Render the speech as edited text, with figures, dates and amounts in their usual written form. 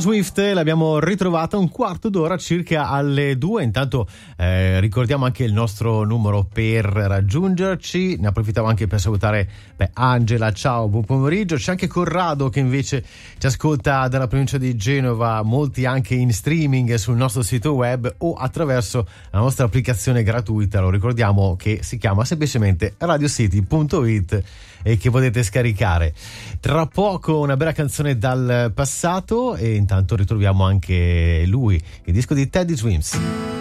Swift l'abbiamo ritrovata un quarto d'ora circa alle 2. Intanto ricordiamo anche il nostro numero per raggiungerci. Ne approfittiamo anche per salutare Angela, ciao, buon pomeriggio. C'è anche Corrado che invece ci ascolta dalla provincia di Genova, molti anche in streaming sul nostro sito web o attraverso la nostra applicazione gratuita. Lo ricordiamo che si chiama semplicemente radiocity.it e che potete scaricare. Tra poco una bella canzone dal passato e intanto ritroviamo anche lui, il disco di Teddy Swims.